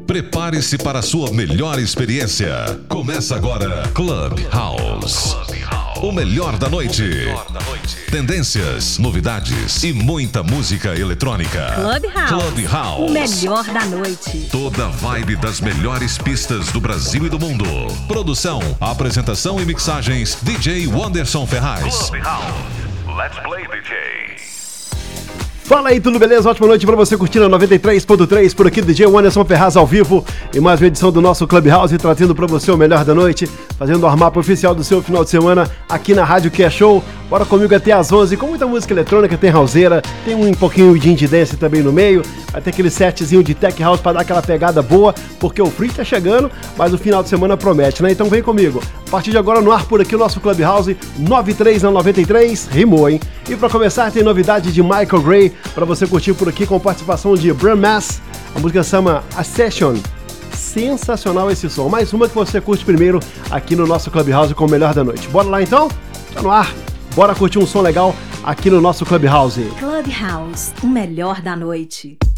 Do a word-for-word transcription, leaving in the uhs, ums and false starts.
Prepare-se para a sua melhor experiência. Começa agora Clubhouse. O melhor da noite. Tendências, novidades e muita música eletrônica. Clubhouse. Clubhouse. O melhor da noite. Toda a vibe das melhores pistas do Brasil e do mundo. Produção, apresentação e mixagens D J Wanderson Ferraz. Clubhouse. Let's play, D J. Fala aí, tudo beleza? Ótima noite pra você curtindo a noventa e três ponto três, por aqui D J Wanderson Ferraz ao vivo em mais uma edição do nosso Clubhouse, trazendo pra você o melhor da noite, fazendo o armap oficial do seu final de semana aqui na Rádio Que é Show. Bora comigo até às onze, com muita música eletrônica, tem houseira, tem um pouquinho de indie dance também no meio, vai ter aquele setzinho de tech house pra dar aquela pegada boa, porque o free tá chegando, mas o final de semana promete, né? Então vem comigo. A partir de agora no ar por aqui o nosso Clubhouse, noventa e três na noventa e três, rimou, hein? E pra começar tem novidade de Michael Gray, pra você curtir por aqui com participação de Bram Mass, a música se chama A Session. Sensacional esse som, mais uma que você curte primeiro aqui no nosso Clubhouse com o melhor da noite. Bora lá então? Tá no ar, bora curtir um som legal aqui no nosso Clubhouse. Clubhouse, o melhor da noite.